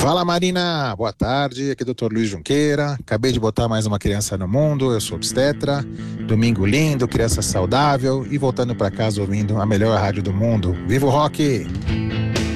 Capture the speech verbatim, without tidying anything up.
Fala Marina, boa tarde, aqui é o doutor Luiz Junqueira, acabei de botar mais uma criança no mundo, eu sou obstetra, domingo lindo, criança saudável e voltando para casa ouvindo a melhor rádio do mundo, viva o rock!